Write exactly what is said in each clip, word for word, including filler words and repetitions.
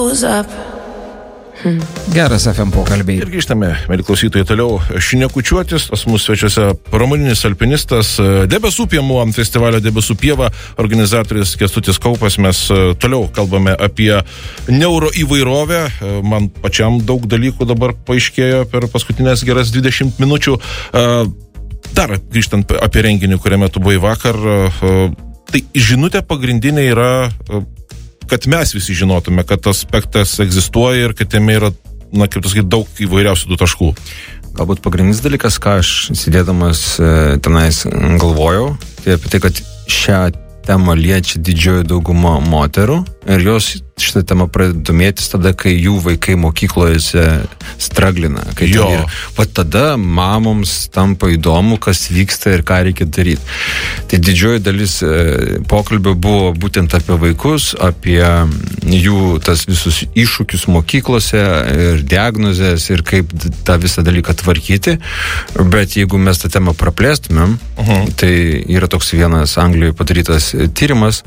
Geras F M pokalbiai. Ir grįžtame, mėly klausytojai, toliau šnekučiuotis. Pas mus svečiuose pramoninis alpinistas, Debesų piemų festivalio Debesų pieva organizatorius Kęstutis Kaupas. Mes toliau kalbame apie neuroįvairovę. Man pačiam daug dalykų dabar paaiškėjo per paskutinės geras dvidešimt minučių. Dar grįžtant apie renginį, kuriame tu buvai vakar, tai žinutė pagrindinė yra, kad mes visi žinotume, kad tas aspektas egzistuoja ir kad jame yra, na, kaip pasakyti, daug įvairiausių tų taškų. Galbūt pagrindinis dalykas, ką aš sėdėdamas tenais galvojau, tai apie tai, kad šią temą liečia didžioji dauguma moterų ir jos šitą temą pradeda domėtis tada, kai jų vaikai mokyklojose straglina. Kai jo. Ir va tada mamoms tampa įdomu, kas vyksta ir ką reikia daryti. Tai didžioji dalis e, pokalbio buvo būtent apie vaikus, apie jų tas visus iššūkius mokyklose ir diagnozės ir kaip tą visą dalyką tvarkyti. Bet jeigu mes tą temą praplėstumėm, uh-huh. tai yra toks vienas Anglijoje padarytas tyrimas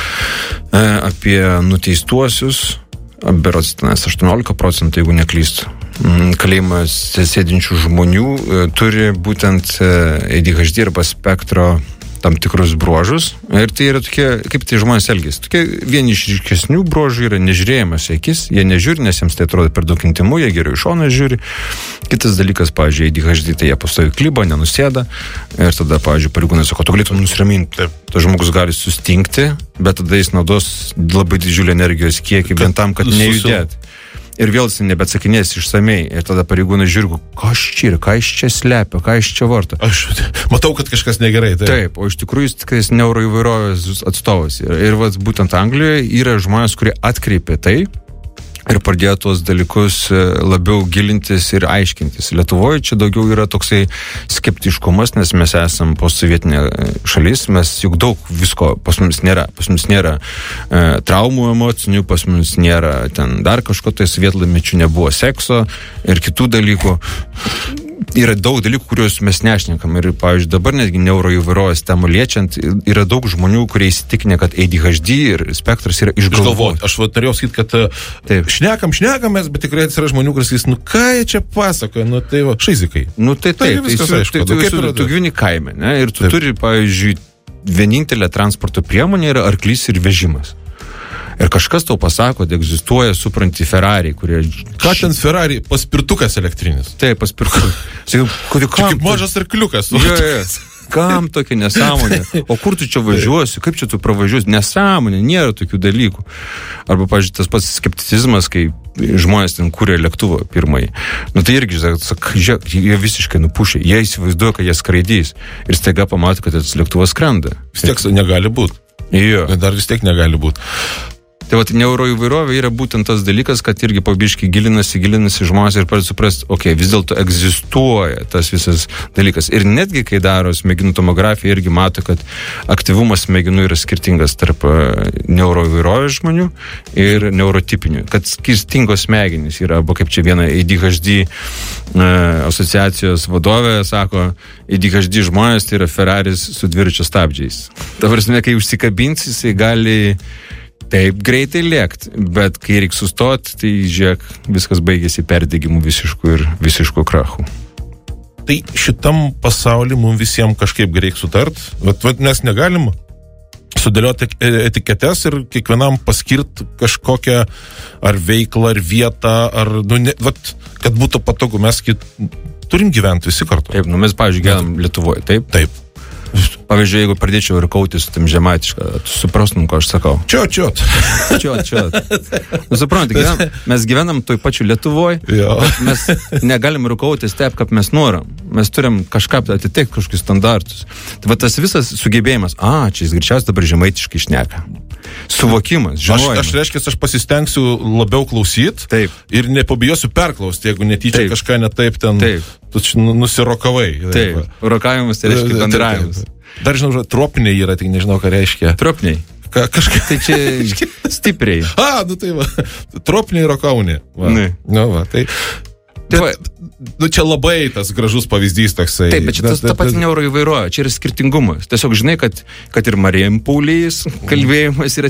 e, apie nuteistuosius, berods aštuoniolika procentų, jeigu neklystu, kalėjimas sėdinčių žmonių turi būtent A D H D arba spektro tam tikrus bruožus. Ir tai yra tokie, kaip tai žmonės elgiasi. Tokie vieni iš ryškesnių bruožų yra nežiūrėjimas į akis. Jie nežiūri, nes jiems tai atrodo per daug intimu, jie geriau iš šono žiūri. Kitas dalykas, pavyzdžiui, A D H D, tai jie pastovi klibo, nenusėda. Ir tada, pavyzdžiui, pareigūnai sako, tu galėtum nusiraminti. Tas žmogus gali sustingti, bet tada jis naudos labai didžiulį energijos kiekį, bent tam, kad nejudėt. Ir vėl jis nebeatsakinės išsamei. Ir tada pareigūnai žiūri, ką čia yra, ką iš čia slepia, ką iš čia varto. Aš matau, kad kažkas negerai. Taip, taip, o iš tikrųjų jis tikrai neuroįvairovės atstovas. Ir, ir vat, būtent Anglijoje yra žmonės, kurie atkreipė tai ir pradėjo tuos dalykus labiau gilintis ir aiškintis. Lietuvoje čia daugiau yra toksai skeptiškumas, nes mes esam postsovietinė šalis, mes juk daug visko pas mums nėra. Pas mums nėra e, traumų emocinių, pas mums nėra ten dar kažko, tai sovietlamečių nebuvo sekso ir kitų dalykų. Yra daug dalykų, kuriuos mes nešnekam. Ir, pavyzdžiui, dabar netgi neuroįvairovės temą liečiant, yra daug žmonių, kurie įsitikinę, kad A D H D ir spektras yra išgalvoti. Aš va, norėjau sakyti, kad taip. šnekam, šnekamės, bet tikrai yra žmonių, kuris sakys, nu ką jie čia pasakoja, nu tai va, šaizikai. Nu tai taip, tai, tai, aišku, tai, tai, tai tu gyveni kaime, ne? Ir tu taip. Turi, pavyzdžiui, vienintelė transporto priemonė yra arklys ir vežimas. Ir kažkas tau pasako, kad egzistuoja, supranti, Ferrari, kurie... Ką ten Ferrari? Paspirtukas elektrinis. Taip, paspirtukas. Sakiau, kodėl kam? Kaip mažas arkliukas. Jo, jo. Kam tokia nesąmonė? O kur tu čia važiuosi? Kaip čia tu pravažiuosi? Nesąmonė, nėra tokių dalykų. Arba, pavyzdžiui, tas pats skepticizmas, kai žmonės ten kūrė lėktuvą pirmąjį. Nu tai irgi, sak, jie visiškai nupušė. Jie įsivaizduoja, kad jie skraidys. Ir staiga pamato, kad tas lėktuvas skrenda. Vis tiek negali būti. Jo. Dar vis tiek negali būti. Tai vat neuroįvairovė yra būtent tas dalykas, kad irgi pabiškai gilinasi, gilinasi žmonės ir pradeda suprasti, okei, okay, vis dėlto egzistuoja tas visas dalykas. Ir netgi, kai daro smegenų tomografiją, irgi mato, kad aktyvumas smegenų yra skirtingas tarp neuroįvairovės žmonių ir neurotipinių. Kad skirtingos smegenys yra, arba kaip čia viena A D H D asociacijos vadovė sako, A D H D žmonės tai yra Ferraris su dviračio stabdžiais. Dabar, kai užsikabins, jisai gali taip greitai lėkti, bet kai reikia sustoti, tai žiūrėk, viskas baigėsi perdegimų visiškų ir visiškų krachų. Tai šitam pasauly mums visiems kažkaip reikia sutart, bet, bet mes negalim sudėlioti etiketes ir kiekvienam paskirti kažkokią ar veiklą, ar vietą, ar, nu, ne, vat, kad būtų patogu, mes kit, turim gyventi visi kartu. Taip, nu mes, pavyzdžiui, gyvenam Lietuvoje, taip? Taip. Pavyzdžiui, jeigu pradėčiau rūkauti su tam žemaitišką, tu suprastum, ką aš sakau. Čiot, čiot. Čiot, čiot. Nu, suprantate, gyvenam, mes gyvenam toj pačiu Lietuvoje, bet mes negalim rūkautis taip, kaip mes norim. Mes turim kažką atitikti, kažkokius standartus. Tai va tas visas sugebėjimas, a, čia jis greičiausiai dabar žemaitiškai šneka. Suvokimas, žinojimas. Aš, aš reiškia, aš pasistengsiu labiau klausyti. Taip. Ir nepabijosiu perklausti, jeigu netyčia taip. Kažką netaip ten taip. Tu nusirokavai. Taip, rokavimas tai reiškia bendravimas. Dar žinau, tropiniai yra, tik nežinau, ką reiškia. Tropiniai. Ka, kažkaip. Tai čia stipriai. A, nu tai va. Tropiniai rokaunė. Va. Ne. Nu va, tai... Bet, nu, čia labai tas gražus pavyzdys toksai. Taip, bet čia tas, ta pati neuroįvairovė, čia yra skirtingumas. Tiesiog žinai, kad, kad ir Marijam Paulys kalbėjimas yra